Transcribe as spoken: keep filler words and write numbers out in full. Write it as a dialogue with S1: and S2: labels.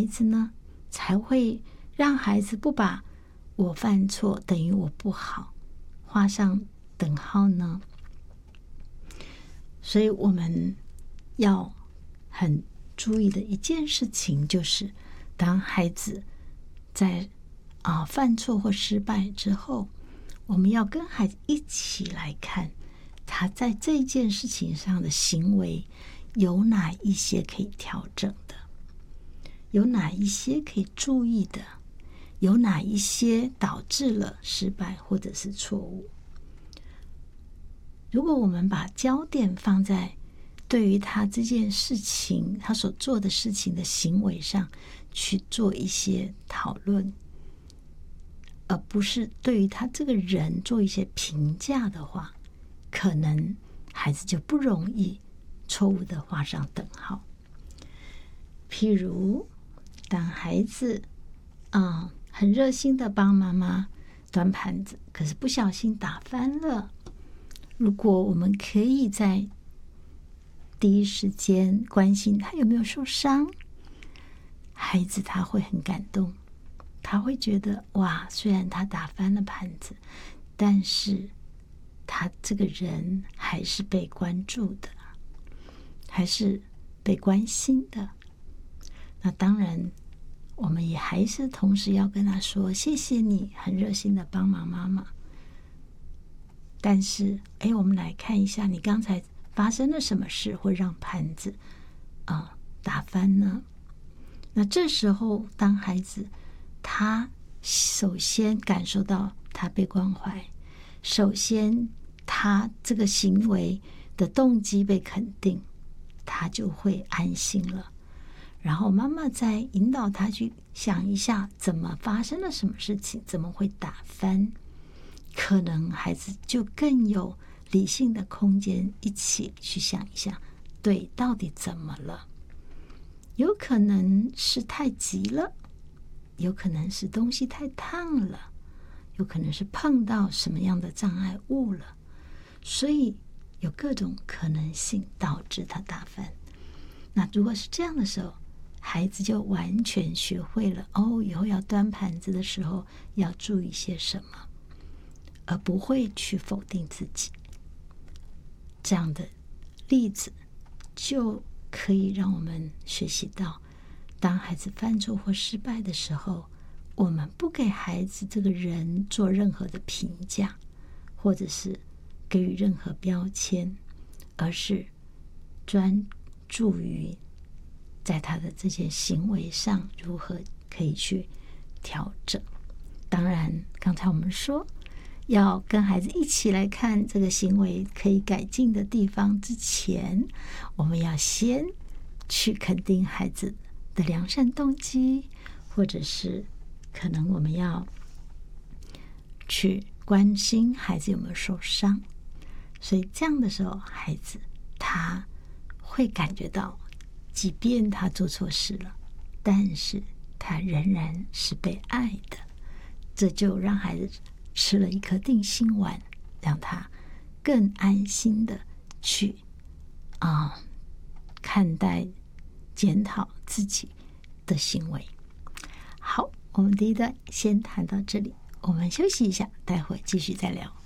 S1: 孩子呢，才会让孩子不把我犯错等于我不好画上等号呢？所以我们要很注意的一件事情，就是当孩子在啊犯错或失败之后，我们要跟孩子一起来看他在这件事情上的行为有哪一些可以调整的，有哪一些可以注意的，有哪一些导致了失败或者是错误。如果我们把焦点放在对于他这件事情，他所做的事情的行为上去做一些讨论，而不是对于他这个人做一些评价的话，可能孩子就不容易错误的画上等号。譬如当孩子啊、嗯、很热心的帮妈妈端盘子，可是不小心打翻了，如果我们可以在第一时间关心他有没有受伤，孩子他会很感动，他会觉得哇，虽然他打翻了盘子，但是他这个人还是被关注的，还是被关心的。那当然我们也还是同时要跟他说，谢谢你很热心的帮忙妈妈，但是哎，我们来看一下你刚才发生了什么事会让盘子啊、呃、打翻呢？那这时候当孩子他首先感受到他被关怀，首先他这个行为的动机被肯定，他就会安心了。然后妈妈再引导他去想一下怎么发生了什么事情，怎么会打翻，可能孩子就更有理性的空间一起去想一下，对，到底怎么了？有可能是太急了，有可能是东西太烫了，有可能是碰到什么样的障碍物了，所以有各种可能性导致他打翻。那如果是这样的时候，孩子就完全学会了哦，以后要端盘子的时候要注意些什么，而不会去否定自己。这样的例子就可以让我们学习到，当孩子犯错或失败的时候，我们不给孩子这个人做任何的评价，或者是给予任何标签，而是专注于在他的这些行为上如何可以去调整。当然刚才我们说要跟孩子一起来看这个行为可以改进的地方之前，我们要先去肯定孩子的良善动机，或者是可能我们要去关心孩子有没有受伤。所以这样的时候，孩子他会感觉到即便他做错事了，但是他仍然是被爱的，这就让孩子吃了一颗定心丸，让他更安心的去啊、呃、看待检讨自己的行为。好，我们第一段先谈到这里，我们休息一下，待会继续再聊。